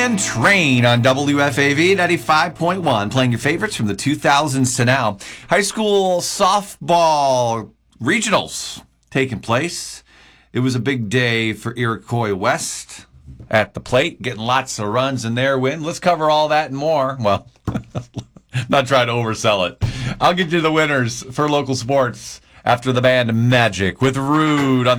And Train on WFAV 95.1, playing your favorites from the 2000s to now. High school softball regionals taking place. It was a big day for Iroquois West at the plate, getting lots of runs in their win. Let's cover all that and more. Well, not trying to oversell it. I'll get you the winners for local sports after the band Magic with Rude on the